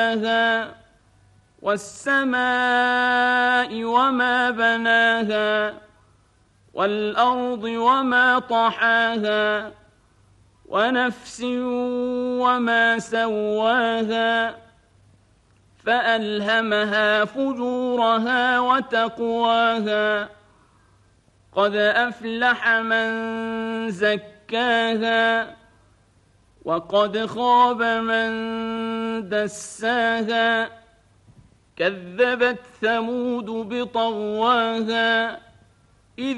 سواها والسماء وما بناها والأرض وما طحاها ونفس وما سواها فألهمها فجورها وتقواها قد أفلح من زكاها وقد خاب من دساها كذبت ثمود بطغواها